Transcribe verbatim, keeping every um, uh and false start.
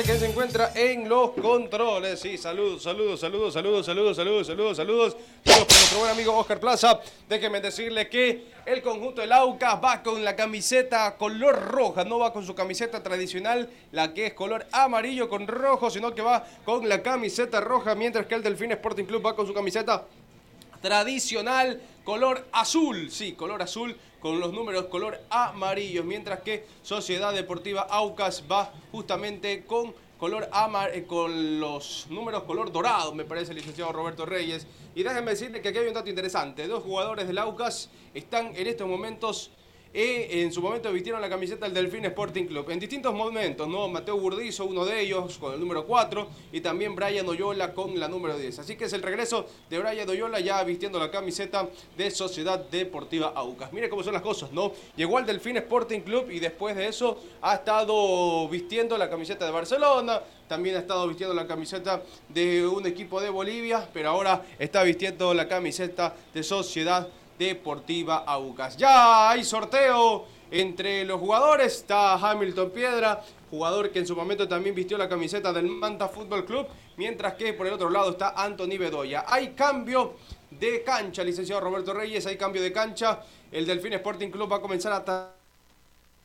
Que se encuentra en los controles. Sí, saludos, saludos, saludos, saludos, saludos, saludos, saludos, saludos. Saludos para nuestro buen amigo Oscar Plaza. Déjenme decirle que el conjunto del Aucas va con la camiseta color roja. No va con su camiseta tradicional, la que es color amarillo con rojo, sino que va con la camiseta roja, mientras que el Delfín Sporting Club va con su camiseta tradicional color azul, sí, color azul con los números color amarillos, mientras que Sociedad Deportiva Aucas va justamente con color amar eh, con los números color dorado, me parece, el licenciado Roberto Reyes. Y déjenme decirle que aquí hay un dato interesante. Dos jugadores del Aucas están en estos momentos Eh, en su momento vistieron la camiseta del Delfín Sporting Club. En distintos momentos, ¿no? Mateo Burdizo, uno de ellos, con el número cuatro, y también Brian Oyola con la número diez. Así que es el regreso de Brian Oyola ya vistiendo la camiseta de Sociedad Deportiva Aucas. Mire cómo son las cosas, ¿no? Llegó al Delfín Sporting Club y después de eso ha estado vistiendo la camiseta de Barcelona, también ha estado vistiendo la camiseta de un equipo de Bolivia, pero ahora está vistiendo la camiseta de Sociedad Deportiva Aucas. Ya hay sorteo entre los jugadores. Está Hamilton Piedra, jugador que en su momento también vistió la camiseta del Manta Fútbol Club, mientras que por el otro lado está Anthony Bedoya. Hay cambio de cancha, licenciado Roberto Reyes, hay cambio de cancha. El Delfín Sporting Club va a comenzar a